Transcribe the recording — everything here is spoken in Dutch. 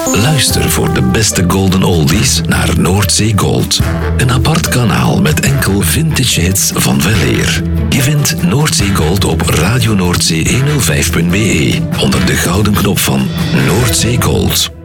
Luister voor de beste golden oldies naar Noordzee Gold. Een apart kanaal met enkel vintage hits van weleer. Je vindt Noordzee Gold op Radio Noordzee 105.be onder de gouden knop van Noordzee Gold.